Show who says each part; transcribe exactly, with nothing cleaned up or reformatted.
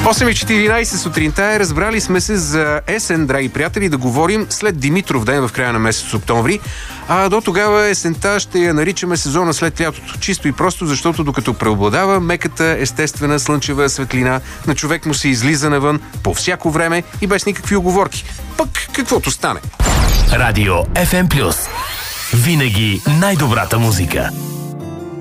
Speaker 1: осем и четиринайсет сутринта е, разбрали сме се за есен, драги приятели, да говорим след Димитров ден в края на месец октомври. А до тогава есента ще я наричаме сезона след лятото. Чисто и просто, защото докато преобладава меката, естествена слънчева светлина, на човек му се излиза навън по всяко време и без никакви уговорки. Пък каквото стане.
Speaker 2: Радио Еф Ем Плюс. Винаги най-добрата музика.